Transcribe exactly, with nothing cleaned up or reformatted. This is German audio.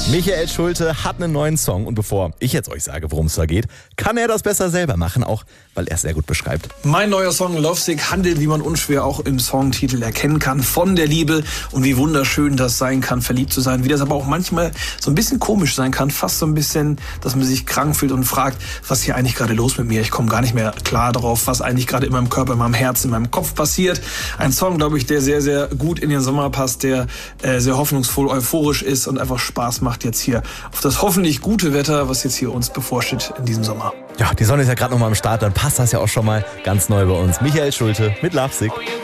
Michael Schulte hat einen neuen Song und bevor ich jetzt euch sage, worum es da geht, kann er das besser selber machen, auch weil er es sehr gut beschreibt. Mein neuer Song Lovesick handelt, wie man unschwer auch im Songtitel erkennen kann, von der Liebe und wie wunderschön das sein kann, verliebt zu sein, wie das aber auch manchmal so ein bisschen komisch sein kann, fast so ein bisschen, dass man sich krank fühlt und fragt, was ist hier eigentlich gerade los mit mir? Ich komme gar nicht mehr klar darauf, was eigentlich gerade in meinem Körper, in meinem Herz, in meinem Kopf passiert. Ein Song, glaube ich, der sehr, sehr gut in den Sommer passt, der äh, sehr hoffnungsvoll, euphorisch ist und einfach Spaß macht jetzt hier auf das hoffentlich gute Wetter, was jetzt hier uns bevorsteht in diesem Sommer. Ja, die Sonne ist ja gerade noch mal am Start, dann passt das ja auch schon mal ganz neu bei uns. Michael Schulte mit Lovesick.